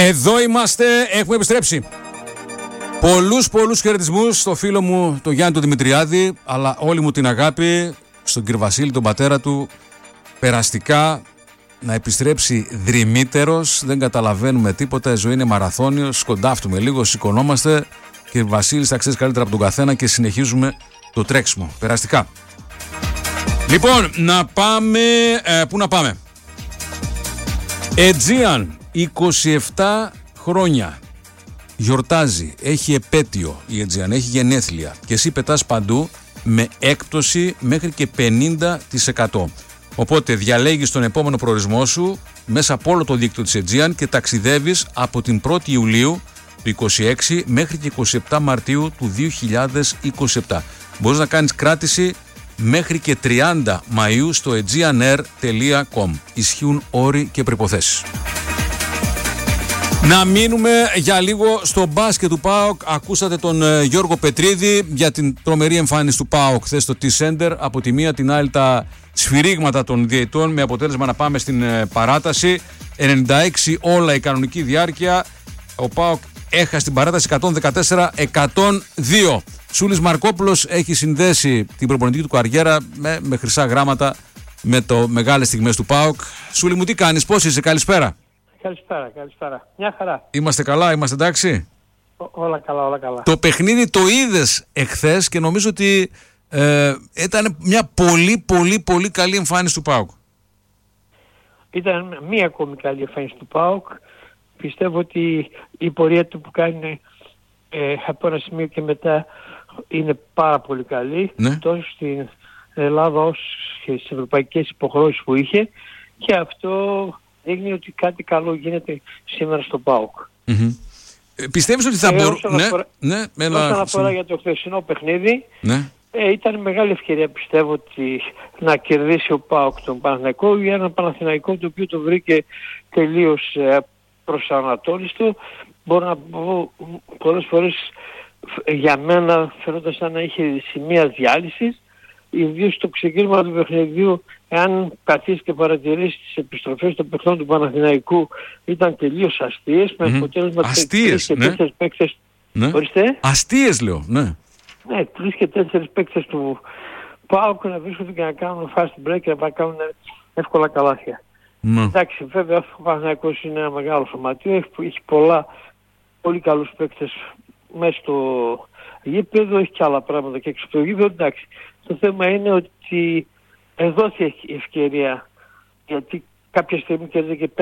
Εδώ είμαστε, έχουμε επιστρέψει. Πολλούς χαιρετισμούς στο φίλο μου τον Γιάννη τον Δημητριάδη, αλλά όλη μου την αγάπη στον κύριο Βασίλη, τον πατέρα του, περαστικά, να επιστρέψει δρυμύτερος, δεν καταλαβαίνουμε τίποτα, η ζωή είναι μαραθώνιος, σκοντάφτουμε λίγο, σηκωνόμαστε και Βασίλης θα ξέρεις καλύτερα από τον καθένα και συνεχίζουμε το τρέξιμο, περαστικά. Λοιπόν, να πάμε, πού να πάμε? Aegean, 27 χρόνια. Γιορτάζει, έχει επέτειο η Aegean, έχει γενέθλια και εσύ πετάς παντού με έκπτωση μέχρι και 50%. Οπότε διαλέγεις τον επόμενο προορισμό σου μέσα από όλο το δίκτυο της Aegean και ταξιδεύεις από την 1η Ιουλίου του 26 μέχρι και 27 Μαρτίου του 2027. Μπορείς να κάνεις κράτηση μέχρι και 30 Μαΐου στο aegeanair.com. Ισχύουν όροι και προϋποθέσεις. Να μείνουμε για λίγο στο μπάσκετ του ΠΑΟΚ. Ακούσατε τον Γιώργο Πετρίδη για την τρομερή εμφάνιση του ΠΑΟΚ χθες στο T-Center. Από τη μία την άλλη τα σφυρίγματα των διαιτών με αποτέλεσμα να πάμε στην παράταση. 96 όλα η κανονική διάρκεια. Ο ΠΑΟΚ έχασε την παράταση 114-102. Σούλης Μαρκόπουλος έχει συνδέσει την προπονητική του καριέρα με χρυσά γράμματα με το μεγάλες στιγμές του ΠΑΟΚ. Σούλη μου, τι κάνεις, πώς είσαι, καλησπέρα? Καλησπέρα. Μια χαρά. Είμαστε καλά, είμαστε εντάξει? Όλα καλά. Το παιχνίδι το είδες εχθές και νομίζω ότι ήταν μια πολύ καλή εμφάνιση του ΠΑΟΚ. Ήταν μια ακόμη καλή εμφάνιση του ΠΑΟΚ. Πιστεύω ότι η πορεία του που κάνει από ένα σημείο και μετά είναι πάρα πολύ καλή. Ναι. Τόσο στην Ελλάδα όσο και στις ευρωπαϊκές υποχρεώσεις που είχε, και αυτό δείχνει ότι κάτι καλό γίνεται σήμερα στο ΠΑΟΚ. Mm-hmm. Πιστεύεις ότι θα μπορούσε... Όσον αφορά για το χθεσινό παιχνίδι, ναι. Ήταν μεγάλη ευκαιρία, πιστεύω, ότι να κερδίσει ο ΠΑΟΚ τον Παναθηναϊκό, για ένα Παναθηναϊκό το οποίο το βρήκε τελείως προσανατόλιστο. Μπορώ να πω πολλές φορές για μένα φαινόταν σαν να είχε σημεία διάλυσης, ιδίως στο ξεκίνημα του παιχνιδιού. Εάν καθίσεις και παρατηρήσεις τις επιστροφές των παιχνών του Παναθηναϊκού, ήταν τελείως αστείες, με αποτέλεσμα αστείες, και 4 παίκτες. Ναι. Ορίστε. Αστείες λέω, ναι. Ναι, 3 και 4 παίκτες του ΠΑΟΚ να βρίσκονται και να κάνουν fast break και να κάνουν εύκολα καλάθια. Ναι. Εντάξει, βέβαια ο Παναθηναϊκός είναι ένα μεγάλο σωματείο, έχει πολύ καλούς παίκτες μέσα στο γήπεδο, έχει και άλλα πράγματα και έξω από το γήπεδο. Εντάξει, το θέμα είναι ότι εδώ έχει ευκαιρία, γιατί κάποια στιγμή κέρδισε και